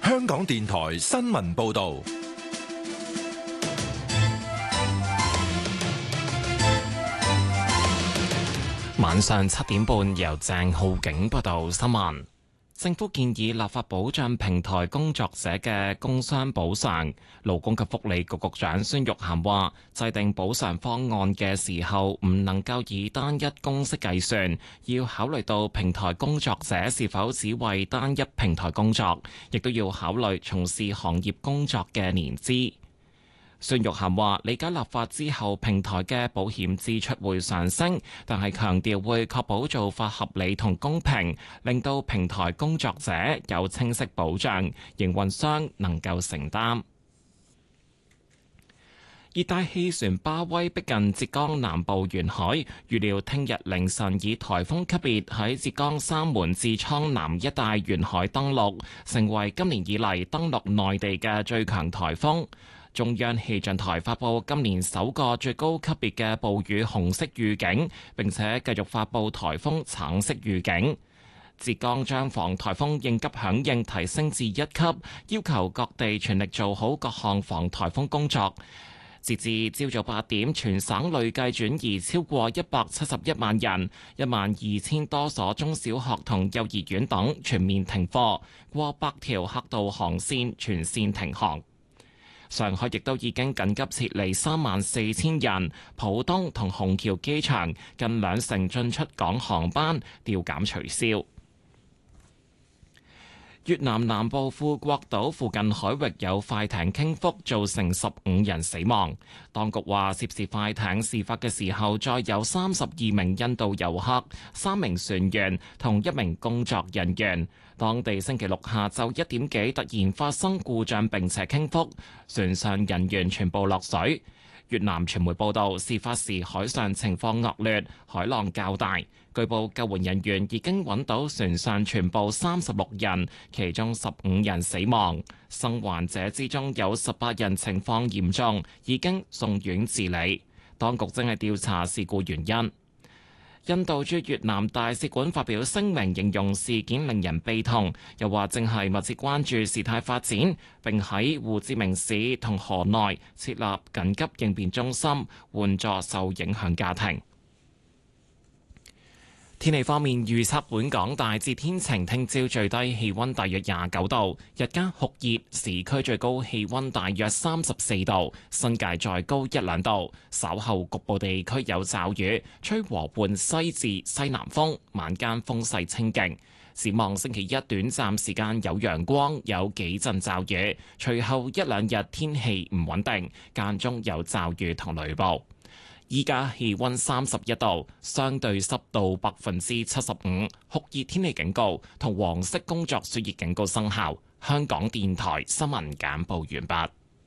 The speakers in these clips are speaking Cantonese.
香港電台新聞報道。 晚上7點半，由鄭浩景報道新聞。政府建議立法保障平台工作者嘅工傷補償。勞工及福利局局長孫玉菡話，制定補償方案嘅時候，唔能夠以單一公式計算，要考慮到平台工作者是否只為單一平台工作，亦都要考慮從事行業工作嘅年資。孫玉菡話：理解立法之後，平台嘅保險支出會上升，但係強調會確保做法合理同公平，令到平台工作者有清晰保障，營運商能夠承擔。熱帶氣旋巴威逼近浙江南部沿海，預料聽日凌晨以颱風級別喺浙江三門至蒼南一帶沿海登陸，成為今年以嚟登陸內地嘅最強颱風。中央氣象台發布今年首個最高級別嘅暴雨紅色預警，並且繼續發布颱風橙色預警。浙江將防颱風應急響應提升至1級，要求各地全力做好各項防颱風工作。截至朝早8點，全省累計轉移超過171萬人，12000多所中小學同幼兒園等全面停課，過百條客渡航線全線停航。上海亦都已經緊急撤離34000人，浦東同虹橋機場近20%進出港航班調減取消。越南南部富國島附近海域有快艇傾覆，造成15人死亡。當局話涉事快艇事發嘅時候載有32名印度遊客、3名船員同1名工作人員。當地星期六下晝1點幾突然發生故障並且傾覆，船上人員全部落水。越南傳媒報道，事發時海上情況惡劣，海浪較大。據報救援人員已經揾到船上全部36人，其中15人死亡。生還者之中有18人情況嚴重，已經送院治理。當局正係調查事故原因。印度駐越南大使館發表聲明，形容事件令人悲痛，又話正係密切關注事態發展，並喺胡志明市同河內設立緊急應變中心，援助受影響家庭。天氣方面，預測本港大致天晴，聽朝最低氣溫大約29度，日間酷熱，市區最高氣溫大約34度，新界再高1-2度。稍後局部地區有驟雨，吹和緩西至西南風，晚間風勢清勁。展望星期一短暫時間有陽光，有幾陣驟雨，隨後1-2日天氣唔穩定，間中有驟雨同雷暴。依家氣溫31度，相對濕度75%，酷熱天氣警告同黃色工作暑熱警告生效。香港電台新聞簡報完畢。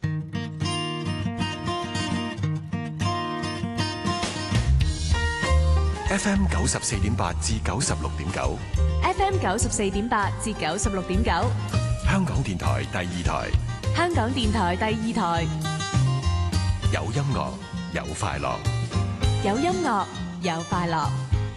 FM 94.8至96.9 ，FM 94.8至96.9， 香港電台第2台， 香港電台第2台， 有音樂有快樂， 有音樂有快樂。